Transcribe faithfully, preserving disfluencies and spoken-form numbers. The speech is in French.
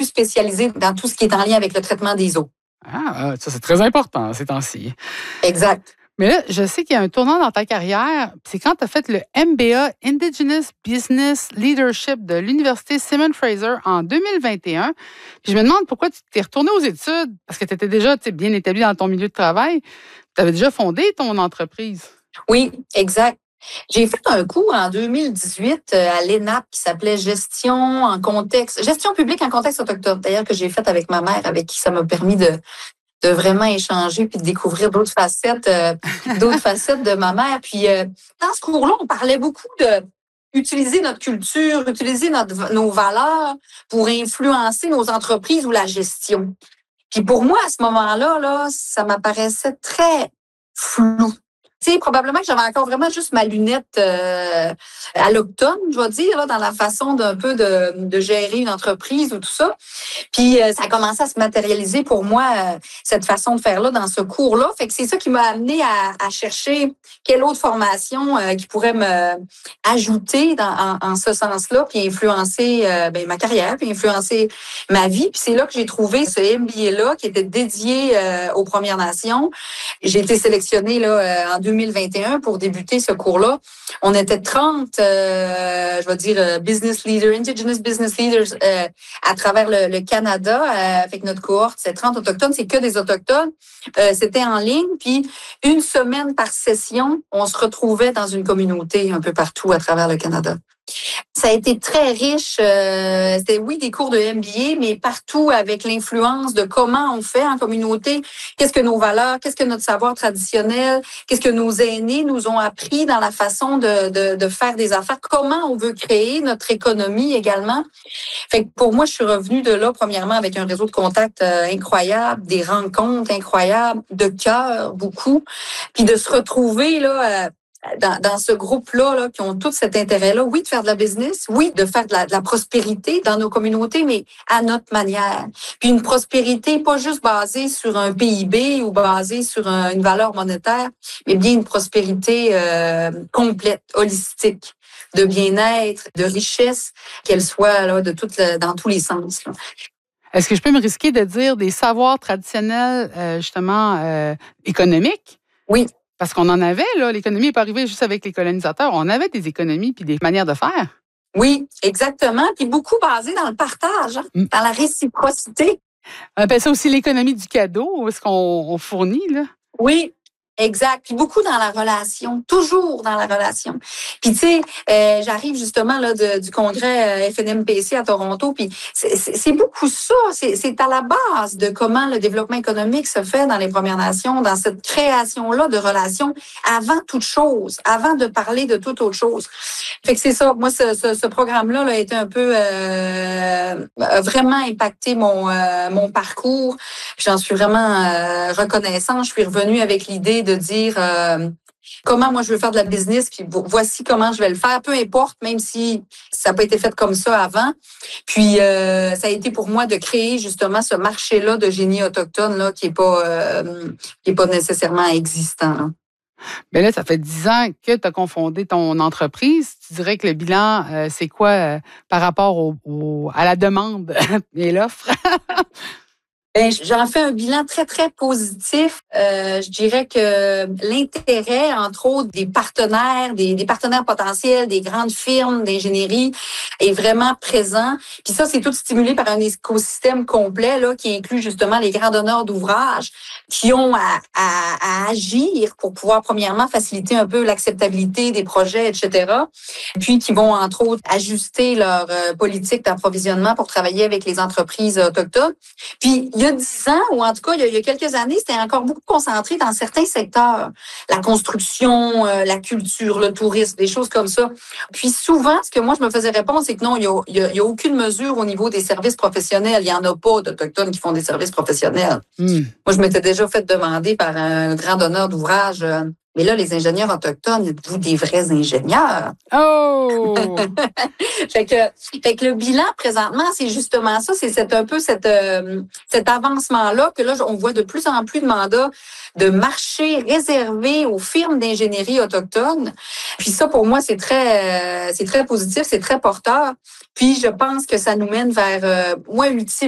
plus spécialisée dans tout ce qui est en lien avec le traitement des eaux. Ah, ça, c'est très important ces temps-ci. Exact. Mais là, je sais qu'il y a un tournant dans ta carrière. C'est quand tu as fait le M B A Indigenous Business Leadership de l'Université Simon Fraser en deux mille vingt et un. Puis je me demande pourquoi tu t'es retourné aux études, parce que tu étais déjà bien établi dans ton milieu de travail. Tu avais déjà fondé ton entreprise. Oui, exact. J'ai fait un cours en deux mille dix-huit à l'E N A P qui s'appelait Gestion en contexte, gestion publique en contexte autochtone, d'ailleurs, que j'ai fait avec ma mère, avec qui ça m'a permis de de vraiment échanger puis de découvrir d'autres facettes, euh, d'autres facettes de ma mère. Puis euh, dans ce cours-là, on parlait beaucoup de utiliser notre culture, utiliser notre, nos valeurs pour influencer nos entreprises ou la gestion. Puis pour moi, à ce moment-là, là, ça m'apparaissait très flou. Tu sais, probablement que j'avais encore vraiment juste ma lunette euh, à l'octone, je vais dire, là, dans la façon d'un peu de, de gérer une entreprise ou tout ça. Puis euh, ça a commencé à se matérialiser pour moi, euh, cette façon de faire-là dans ce cours-là. Fait que c'est ça qui m'a amené à, à chercher quelle autre formation euh, qui pourrait me ajouter dans, en, en ce sens-là, puis influencer euh, ben, ma carrière, puis influencer ma vie. Puis c'est là que j'ai trouvé ce M B A-là qui était dédié euh, aux Premières Nations. J'ai été sélectionnée là, euh, en deux mille vingt et un pour débuter ce cours-là. On était trente, euh, je vais dire, business leaders, indigenous business leaders euh, à travers le, le Canada. Euh, fait que notre cohorte, c'est trente autochtones, c'est que des autochtones. Euh, c'était en ligne, puis une semaine par session, on se retrouvait dans une communauté un peu partout à travers le Canada. Ça a été très riche. Euh, c'était, oui, des cours de M B A, mais partout avec l'influence de comment on fait en communauté, qu'est-ce que nos valeurs, qu'est-ce que notre savoir traditionnel, qu'est-ce que nos aînés nous ont appris dans la façon de, de, de faire des affaires, comment on veut créer notre économie également. Fait que pour moi, je suis revenue de là, premièrement, avec un réseau de contacts euh, incroyable, des rencontres incroyables, de cœur, beaucoup, puis de se retrouver là... Euh, Dans, dans ce groupe-là, là, qui ont tout cet intérêt-là, oui, de faire de la business, oui, de faire de la, de la prospérité dans nos communautés, mais à notre manière. Puis une prospérité pas juste basée sur un P I B ou basée sur un, une valeur monétaire, mais bien une prospérité euh, complète, holistique, de bien-être, de richesse, qu'elle soit là, de toute la, dans tous les sens. Là. Est-ce que je peux me risquer de dire des savoirs traditionnels, euh, justement, euh, économiques? Oui. Parce qu'on en avait, là, l'économie n'est pas arrivée juste avec les colonisateurs. On avait des économies puis des manières de faire. Oui, exactement. Puis beaucoup basé dans le partage, hein, mm. dans la réciprocité. On appelle ça aussi l'économie du cadeau, ce qu'on on fournit, là. Oui. Exact. Puis beaucoup dans la relation, toujours dans la relation. Puis tu sais, euh, j'arrive justement là de, du congrès F N M P C à Toronto, puis c'est, c'est, c'est beaucoup ça. C'est, c'est à la base de comment le développement économique se fait dans les Premières Nations, dans cette création-là de relations avant toute chose, avant de parler de toute autre chose. Fait que c'est ça. Moi, ce, ce, ce programme-là là, a été un peu euh, a vraiment impacté mon euh, mon parcours. J'en suis vraiment euh, reconnaissante. Je suis revenue avec l'idée de dire euh, comment moi je veux faire de la business, puis voici comment je vais le faire, peu importe, même si ça n'a pas été fait comme ça avant. Puis euh, ça a été pour moi de créer justement ce marché-là de génie autochtone là, qui n'est pas, euh, qui est pas nécessairement existant. Là. Mais là, ça fait dix ans que tu as confondé ton entreprise. Tu dirais que le bilan, euh, c'est quoi euh, par rapport au, au, à la demande et l'offre? Ben, j'en fais un bilan très, très positif. Euh, je dirais que l'intérêt, entre autres, des partenaires, des, des partenaires potentiels, des grandes firmes d'ingénierie est vraiment présent. Puis ça, c'est tout stimulé par un écosystème complet là, qui inclut justement les grands donneurs d'ouvrages qui ont à, à, à agir pour pouvoir, premièrement, faciliter un peu l'acceptabilité des projets, et cetera. Puis qui vont, entre autres, ajuster leur euh, politique d'approvisionnement pour travailler avec les entreprises autochtones. Puis, il y a dix ans, ou en tout cas, il y a, il y a quelques années, c'était encore beaucoup concentré dans certains secteurs. La construction, euh, la culture, le tourisme, des choses comme ça. Puis souvent, ce que moi, je me faisais répondre, c'est que non, il y a, il y a, il y a aucune mesure au niveau des services professionnels. Il n'y en a pas d'Autochtones qui font des services professionnels. Mm. Moi, je m'étais déjà fait demander par un grand donneur d'ouvrage... Euh, mais là, les ingénieurs autochtones, êtes-vous des vrais ingénieurs? Oh! fait que, fait que le bilan, présentement, c'est justement ça. C'est cette, un peu cette, euh, cet avancement-là que là, on voit de plus en plus de mandats de marché réservés aux firmes d'ingénierie autochtones. Puis ça, pour moi, c'est très, euh, c'est très positif, c'est très porteur. Puis je pense que ça nous mène vers, euh, moi, ultime,